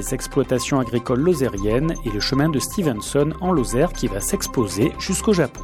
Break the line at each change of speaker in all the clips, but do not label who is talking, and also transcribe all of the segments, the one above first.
des exploitations agricoles lozériennes et le chemin de Stevenson en Lozère qui va s'exposer jusqu'au Japon.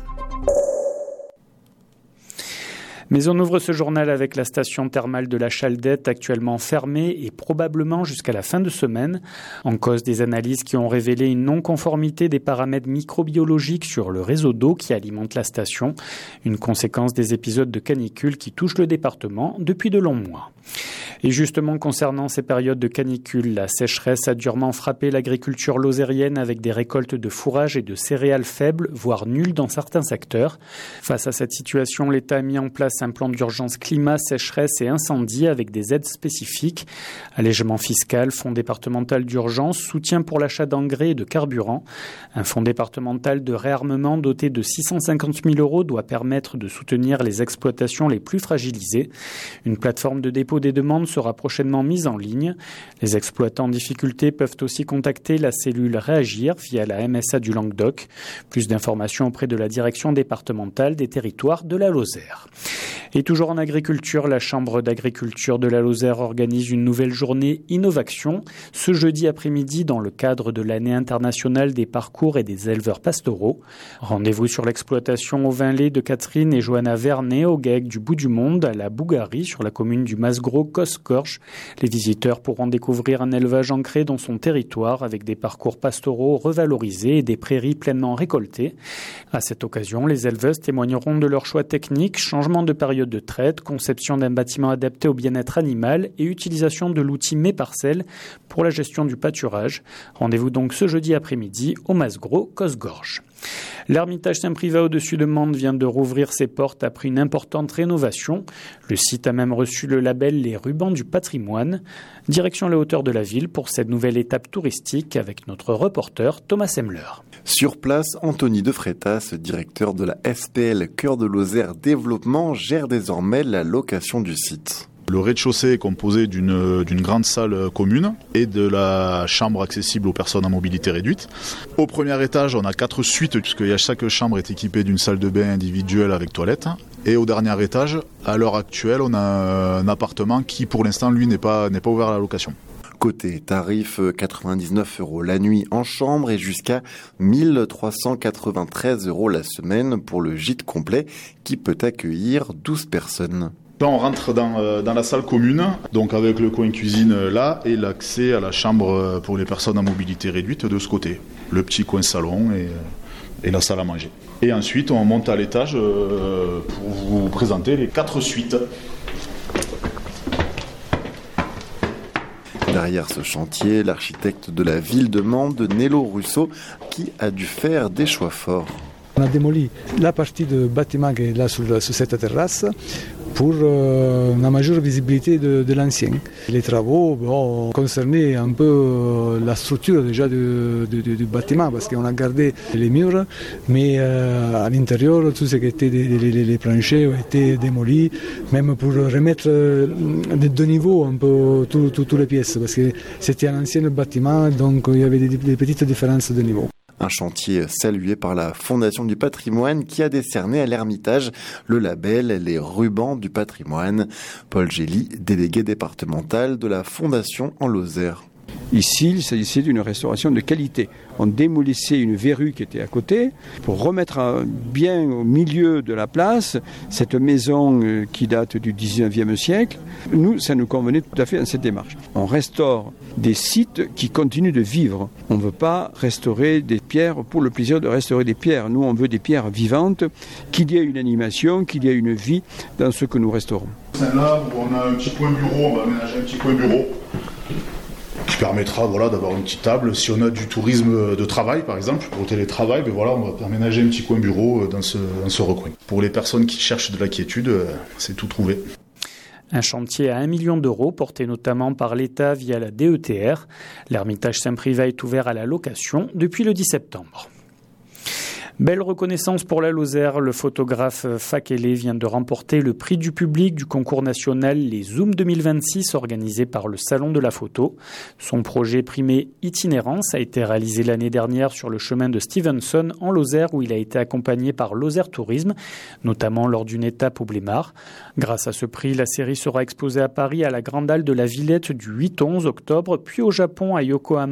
Mais on ouvre ce journal avec la station thermale de la Chaldette actuellement fermée et probablement jusqu'à la fin de semaine. En cause des analyses qui ont révélé une non-conformité des paramètres microbiologiques sur le réseau d'eau qui alimente la station. Une conséquence des épisodes de canicule qui touchent le département depuis de longs mois. Et justement, concernant ces périodes de canicule, la sécheresse a durement frappé l'agriculture lozérienne avec des récoltes de fourrage et de céréales faibles, voire nulles dans certains secteurs. Face à cette situation, l'État a mis en place un plan d'urgence climat, sécheresse et incendie avec des aides spécifiques. Allègement fiscal, fonds départemental d'urgence, soutien pour l'achat d'engrais et de carburant. Un fonds départemental de réarmement doté de 650 000 € doit permettre de soutenir les exploitations les plus fragilisées. Une plateforme de dépôt des demandes sera prochainement mise en ligne. Les exploitants en difficulté peuvent aussi contacter la cellule Réagir via la MSA du Languedoc. Plus d'informations auprès de la direction départementale des territoires de la Lozère. Et toujours en agriculture, la Chambre d'agriculture de la Lozère organise une nouvelle journée Innovaction ce jeudi après-midi dans le cadre de l'année internationale des parcours et des éleveurs pastoraux. Rendez-vous sur l'exploitation au vin lait de Catherine et Johanna Vernet au GAEC du Bout du Monde à la Bougarie sur la commune du Masgros-Coscorche. Les visiteurs pourront découvrir un élevage ancré dans son territoire avec des parcours pastoraux revalorisés et des prairies pleinement récoltées. À cette occasion, les éleveuses témoigneront de leurs choix techniques, changement de période de traite, conception d'un bâtiment adapté au bien-être animal et utilisation de l'outil Mes Parcelles pour la gestion du pâturage. Rendez-vous donc ce jeudi après-midi au Masgros-Coscorche. L'Ermitage Saint-Privat au-dessus de Mende vient de rouvrir ses portes après une importante rénovation. Le site a même reçu le label Les Rubans du Patrimoine. Direction les hauteurs de la ville pour cette nouvelle étape touristique avec notre reporter Thomas Semler.
Sur place, Anthony De Freitas, directeur de la SPL Cœur de Lozère Développement, gère désormais la location du site.
Le rez-de-chaussée est composé d'une grande salle commune et de la chambre accessible aux personnes à mobilité réduite. Au premier étage, on a 4 suites puisque chaque chambre est équipée d'une salle de bain individuelle avec toilette. Et au dernier étage, à l'heure actuelle, on a un appartement qui pour l'instant, lui, n'est pas ouvert à la location.
Côté tarif, 99 € la nuit en chambre et jusqu'à 1393 € la semaine pour le gîte complet qui peut accueillir 12 personnes.
Là, on rentre dans la salle commune, donc avec le coin cuisine là et l'accès à la chambre pour les personnes à mobilité réduite de ce côté. Le petit coin salon et la salle à manger. Et ensuite, on monte à l'étage pour vous présenter les 4 suites.
Derrière ce chantier, l'architecte de la ville de Mende, Nello Russo, qui a dû faire des choix forts.
On a démoli la partie de bâtiment qui est là sur cette terrasse pour une majeure visibilité de l'ancien. Les travaux concernaient un peu la structure déjà du bâtiment parce qu'on a gardé les murs, mais à l'intérieur, tout ce qui était les planchers ont été démolis, même pour remettre de niveau un peu toutes les pièces parce que c'était un ancien bâtiment, donc il y avait des petites différences de niveau.
Un chantier salué par la Fondation du Patrimoine qui a décerné à l'Ermitage le label Les Rubans du Patrimoine. Paul Gély, délégué départemental de la Fondation en Lozère.
Ici, il s'agissait d'une restauration de qualité. On démolissait une verrue qui était à côté pour remettre bien au milieu de la place cette maison qui date du 19e siècle. Nous, ça nous convenait tout à fait dans cette démarche. On restaure des sites qui continuent de vivre. On ne veut pas restaurer des pierres pour le plaisir de restaurer des pierres. Nous, on veut des pierres vivantes, qu'il y ait une animation, qu'il y ait une vie dans ce que nous restaurons.
Là où on a un petit coin bureau, on va aménager un petit coin bureau qui permettra d'avoir une petite table. Si on a du tourisme de travail, par exemple, pour le télétravail, on va aménager un petit coin bureau dans ce recoin. Pour les personnes qui cherchent de la quiétude, c'est tout trouvé.
Un chantier à 1 million d'euros porté notamment par l'État via la DETR. L'Ermitage Saint-Privat est ouvert à la location depuis le 10 septembre. Belle reconnaissance pour la Lozère. Le photographe Fakele vient de remporter le prix du public du concours national Les Zooms 2026 organisé par le Salon de la Photo. Son projet primé Itinérance a été réalisé l'année dernière sur le chemin de Stevenson en Lozère où il a été accompagné par Lozère Tourisme, notamment lors d'une étape au Blémard. Grâce à ce prix, la série sera exposée à Paris à la Grande Halle de la Villette du 8 au 11 octobre, puis au Japon à Yokohama